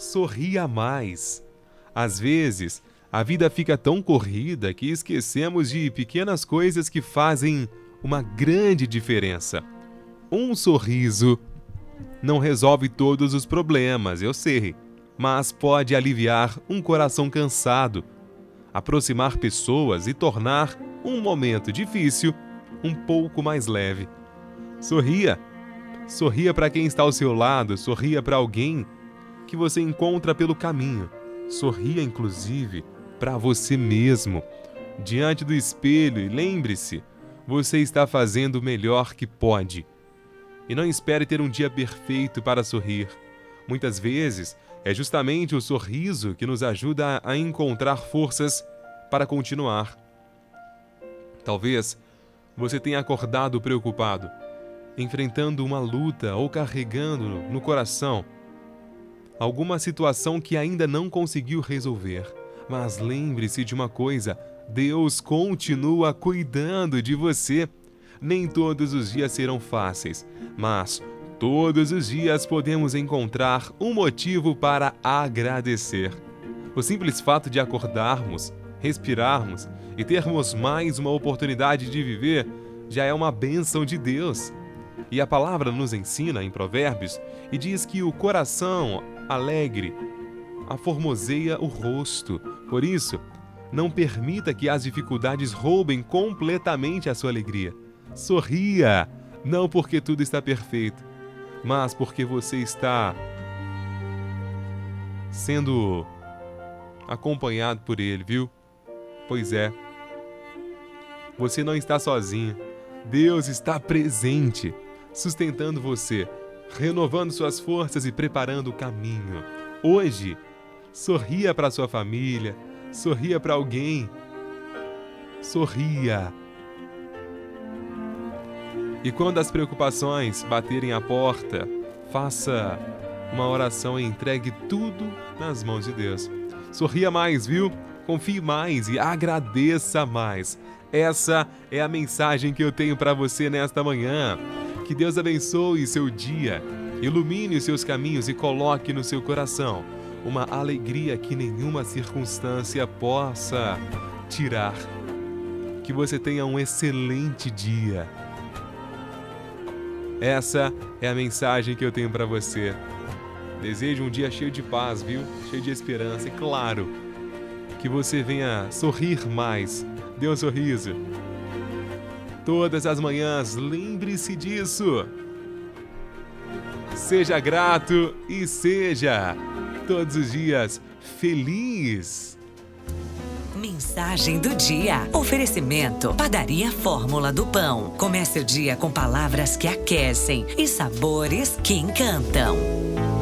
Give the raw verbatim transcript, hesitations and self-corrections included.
sorria mais. Às vezes, a vida fica tão corrida que esquecemos de pequenas coisas que fazem uma grande diferença. Um sorriso não resolve todos os problemas, eu sei, mas pode aliviar um coração cansado, aproximar pessoas e tornar um momento difícil um pouco mais leve. Sorria. Sorria para quem está ao seu lado, sorria para alguém que você encontra pelo caminho. Sorria, inclusive, para você mesmo, diante do espelho, e lembre-se, você está fazendo o melhor que pode. E não espere ter um dia perfeito para sorrir. Muitas vezes, é justamente o sorriso que nos ajuda a encontrar forças para continuar. Talvez você tenha acordado preocupado, enfrentando uma luta ou carregando no coração alguma situação que ainda não conseguiu resolver. Mas lembre-se de uma coisa: Deus continua cuidando de você. Nem todos os dias serão fáceis, mas todos os dias podemos encontrar um motivo para agradecer. O simples fato de acordarmos, respirarmos e termos mais uma oportunidade de viver já é uma bênção de Deus. E a palavra nos ensina em Provérbios e diz que o coração alegre aformoseia o rosto. Por isso, não permita que as dificuldades roubem completamente a sua alegria. Sorria, não porque tudo está perfeito, mas porque você está sendo acompanhado por Ele, viu? Pois é, você não está sozinho. Deus está presente, sustentando você, renovando suas forças e preparando o caminho. Hoje, sorria para sua família, sorria para alguém. Sorria. E quando as preocupações baterem a porta, faça uma oração e entregue tudo nas mãos de Deus. Sorria mais, viu? Confie mais e agradeça mais. Essa é a mensagem que eu tenho para você nesta manhã. Que Deus abençoe seu dia, ilumine os seus caminhos e coloque no seu coração uma alegria que nenhuma circunstância possa tirar. Que você tenha um excelente dia. Essa é a mensagem que eu tenho para você. Desejo um dia cheio de paz, viu? Cheio de esperança e, claro, que você venha sorrir mais. Dê um sorriso. Todas as manhãs, lembre-se disso. Seja grato e seja, todos os dias, feliz. Mensagem do dia. Oferecimento: Padaria Fórmula do Pão. Comece o dia com palavras que aquecem e sabores que encantam.